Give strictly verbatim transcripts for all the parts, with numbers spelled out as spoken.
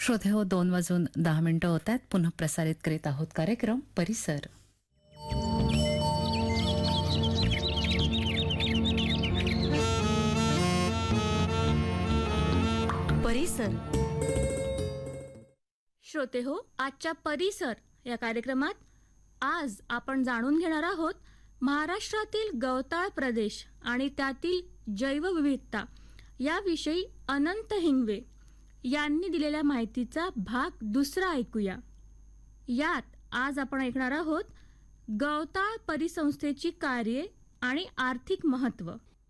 श्रोते हो, दोन वाजून दहा मिनिटं होत आहेत. पुन्हा प्रसारित करीत आहोत कार्यक्रम परिसर. परिसर. श्रोते हो, आजच्या परिसर या कार्यक्रमात आज आपण जाणून घेणार आहोत महाराष्ट्रातील गवताळ प्रदेश आणि त्यातील जैवविविधता याविषयी अनंत हिंगवे यांनी दिलेल्या माहितीचा भाग दुसरा ऐकूया. यात आज आपण ऐकणार आहोत गवताळ परिसंस्थेची कार्ये आणि आर्थिक महत्त्व.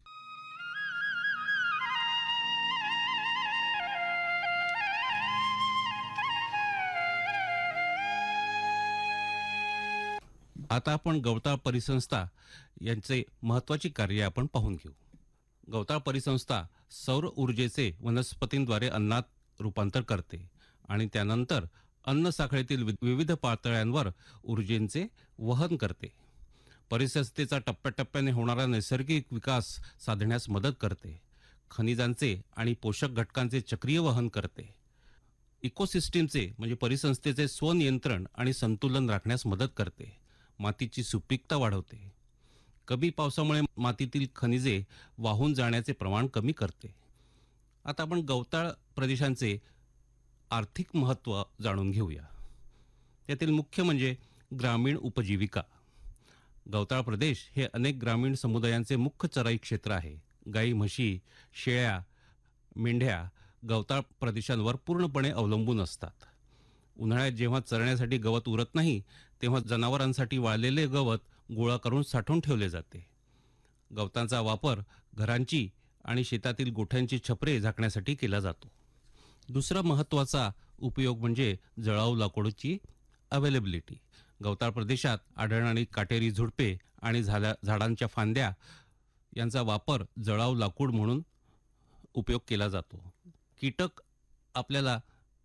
आता आपण गवताळ परिसंस्था यांचे महत्त्वाची कार्य आपण पाहून घेऊ. गवताळ परिसंस्था सौर ऊर्जेचे वनस्पतींद्वारे अन्नात रूपांतर करते आणि त्यानंतर अन्न साखळीतील विविध पातळ्यांवर ऊर्जेचे वहन करते. परिसंस्थेचा टप्प्याटप्प्याने होणारा नैसर्गिक विकास साधण्यास मदत करते. खनिजांचे आणि पोषक घटकांचे चक्रीय वहन करते. इकोसिस्टीमचे म्हणजे परिसंस्थेचे स्वनियंत्रण आणि संतुलन राखण्यास मदत करते. मातीची सुपीकता वाढवते. कमी पावसामुळे मातीतील खनिजे वाहून जाण्याचे प्रमाण कमी करते. आता आपण गवताळ प्रदेशांचे आर्थिक महत्त्व जाणून घेऊया. यातील मुख्य म्हणजे ग्रामीण उपजीविका. गवताळ प्रदेश हे अनेक ग्रामीण समुदायांचे मुख्य चराई क्षेत्र आहे. गाई, म्हशी, शेळ्या, मेंढ्या गवताळ प्रदेशांवर पूर्णपणे अवलंबून असतात. उन्हाळ्यात जेव्हा चरण्यासाठी गवत उरत नाही तेव्हा जनावरांसाठी वाळलेले गवत गोळा करून साठवून ठेवले जाते. गवतांचा वापर घरांची आणि शेतातील गोठ्यांची छपरे झाकण्यासाठी केला जातो. दुसरा महत्त्वाचा उपयोग म्हणजे जळाऊ लाकूडची अवेलेबिलिटी. गवताळ प्रदेशात आढळणारी काटेरी झुडपे आणि झाडा झाडांच्या फांद्या यांचा वापर जळाऊ लाकूड म्हणून उपयोग केला जातो. कीटक आपल्याला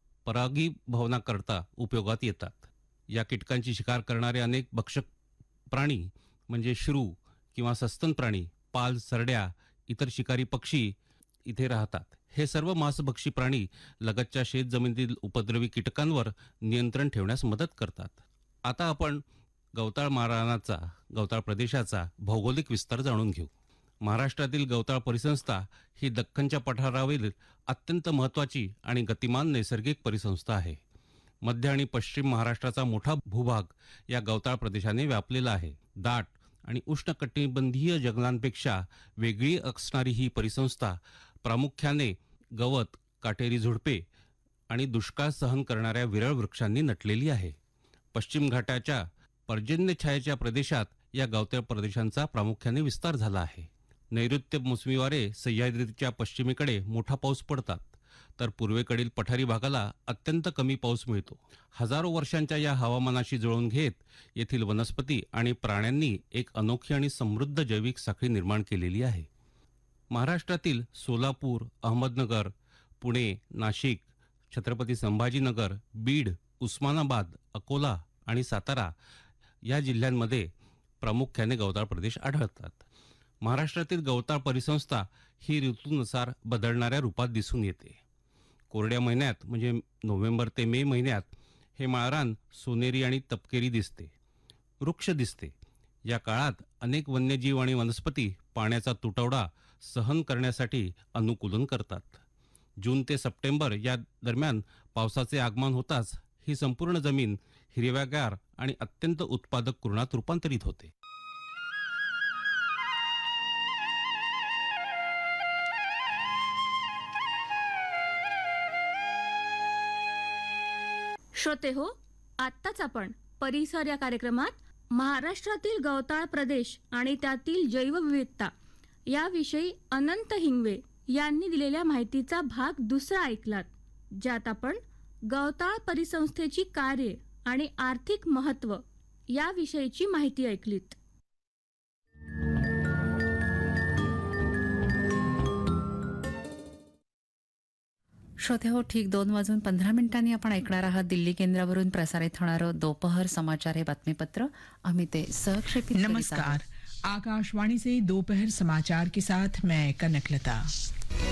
परागीभवनाकरता उपयोगात येतात. या कीटकांची शिकार करणारे अनेक भक्षक प्राणी म्हणजे श्रू किंवा सस्तन प्राणी, पाल, सरड्या, इतर शिकारी पक्षी इथे राहतात. हे सर्व मांसभक्षी प्राणी लगतच्या शेतजमिनीतील उपद्रवी कीटकांवर नियंत्रण ठेवण्यास मदत करतात. आता आपण गवताळ मारानाचा गवताळ प्रदेशाचा भौगोलिक विस्तार जाणून घेऊ. महाराष्ट्रातील गवताळ परिसंस्था ही दख्खनच्या पठारावरील अत्यंत महत्त्वाची आणि गतिमान नैसर्गिक परिसंस्था आहे. मध्य आणि पश्चिम महाराष्ट्राचा मोठा भूभाग या गवताळ प्रदेशाने व्यापलेला आहे. दाट आणि उष्णकटिबंधीय जंगलांपेक्षा वेगळी असणारी ही परिसंस्था प्रामुख्याने गवत, काटेरी झुडपे आणि दुष्काळ सहन करणाऱ्या विरळ वृक्षांनी नटलेली आहे. पश्चिम घाटाच्या पर्जन्यछायेच्या प्रदेशात या गवताळ प्रदेशांचा प्रामुख्याने विस्तार झाला आहे. नैऋत्य मोसमी वारे सह्याद्रीच्या पश्चिमेकडे मोठा पाऊस पडतात, तर पूर्वेकडील पठारी भागाला अत्यंत कमी पाऊस मिळतो. हजारो वर्षांच्या या हवामानाशी जुळवून घेत येथील वनस्पती आणि प्राण्यांनी एक अनोखी आणि समृद्ध जैविक साखळी निर्माण केलेली आहे. महाराष्ट्रातील सोलापूर, अहमदनगर, पुणे, नाशिक, छत्रपती संभाजीनगर, बीड, उस्मानाबाद, अकोला आणि सातारा या जिल्ह्यांमध्ये प्रामुख्याने गवताळ प्रदेश आढळतात. महाराष्ट्रातील गवताळ परिसंस्था ही ऋतूनुसार बदलणाऱ्या रूपात दिसून येते. कोरड्या महिन्यात म्हणजे नोव्हेंबर ते मे महिन्यात हे माळरान सोनेरी आणि तपकिरी दिसते, वृक्ष दिसते. या काळात अनेक वन्यजीव आणि वनस्पती पाण्याचा तुटवडा सहन करण्यासाठी अनुकूलन करतात. जून ते सप्टेंबर या दरम्यान पावसाचे आगमन होताच ही संपूर्ण जमीन हिरव्यागार आणि अत्यंत उत्पादक कुरणात रूपांतरित होते. श्रोते हो, आत्ताच आपण परिसर या कार्यक्रमात महाराष्ट्रातील गवताळ प्रदेश आणि त्यातील जैवविविधता याविषयी अनंत हिंगवे यांनी दिलेल्या माहितीचा भाग दुसरा ऐकलात, ज्यात आपण गवताळ परिसंस्थेची कार्ये आणि आर्थिक महत्त्व याविषयीची माहिती ऐकलीत. श्रोते हो, ठीक दोन वाजून पंधरा मिनिटांनी आपण ऐकणार आहात दिल्ली केंद्रावरून प्रसारित होणारं दोपहर समाचार हे बातमीपत्र. आम्ही ते सहक्षेपित नमस्कार. आकाशवाणी से दोपहर समाचार के साथ मैं कनकलता.